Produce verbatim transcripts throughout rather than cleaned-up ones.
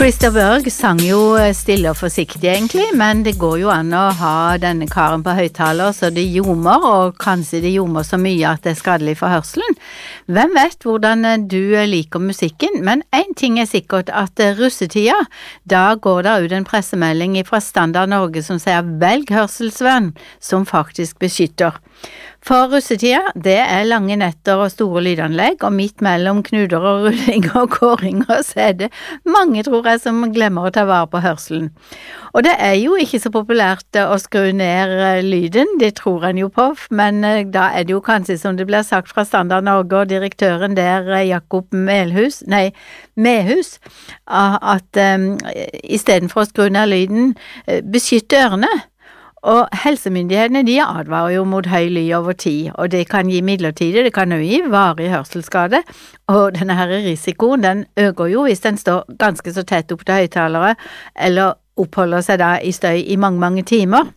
Christer Berg sang jo stille og forsiktig egentlig, men det går jo an å ha denne karen på høyttaler så det ljomer, og kanskje det ljomer så mye at det er skadelig for hørselen. Hvem vet hvordan du liker musikken, men en ting er sikkert at russetida, da går det ut en pressemelding fra Standard Norge som sier velg hørselsvern som faktisk beskytter. For russetida, det er lange netter og store lydanlegg, og midt mellom knuder og rulling og kåringer, så er det mange, tror jeg, som glemmer å ta vare på hørselen. Og det er jo ikke så populært å skru ned lyden, det tror en jo på, men da er det jo kanskje, som det blir sagt fra Standard Norge og direktøren der, Jakob Melhus, nei, Mehus, at um, i stedet for å skru ned lyden, beskytte ørene. Og helsemyndighetene, de advarer jo mot høy lyd over tid, og det kan gi midlertidig, det kan jo gi varig hørselsskade, og denne her risikoen, den øker jo hvis den står ganske så tett opp til høyttalere, eller oppholder seg da i støy i mange, mange timer.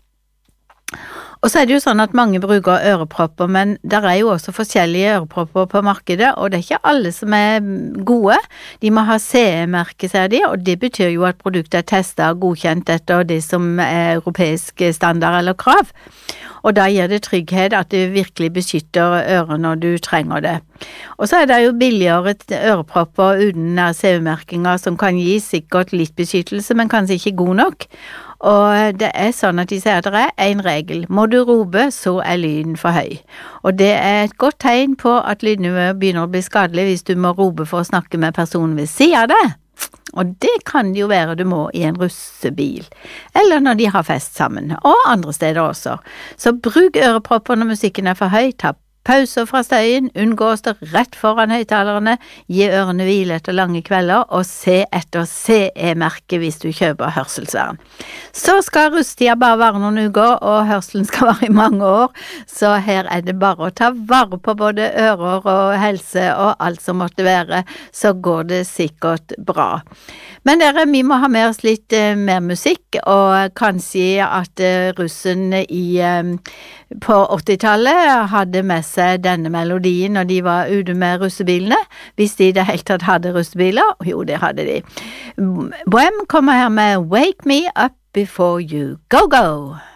Og så er det jo sånn at mange bruker ørepropper, men der er jo også forskjellige ørepropper på markedet, og det er ikke alle som er gode. De må ha C E-merke, sier de, og det betyr jo at produktet er testet og godkjent etter det som er europeisk standard eller krav. Og da gir det trygghet at det virkelig beskytter ørene når du trenger det. Og så er det jo billigere ørepropper uten C E-merkinger som kan gi sikkert litt beskyttelse, men kanskje ikke god nok. Og det er sånn at de sier at det er en regel. Må du rope, så er lyden for høy. Og det er et godt tegn på at lydnivået begynner å bli skadelig hvis du må rope for å snakke med personen ved siden av det. Og det kan det jo være du må i en russebil, eller når de har fest sammen, og andre steder også. Så bruk ørepropper når musikken er for høy, ta pauser fra støyen, unngå å stå rett foran høyttalerne, gi ørene hvile etter lange kvelder, og se etter C E-merke hvis du kjøper hørselsvern. Så skal russetida bare være noen uker, og hørselen skal være i mange år, så her er det bare å ta vare på både ører og helse og alt som måtte være, så går det sikkert bra. Men dere, vi må ha med oss litt uh, mer musikk, og kanskje at uh, russen i, um, på åttitallet hadde med seg denne melodien når de var ute med russebilene, hvis de i det hele tatt hadde russebiler. Jo, det hadde de. Bohem kommer her med Wake Me Up Before You Go Go.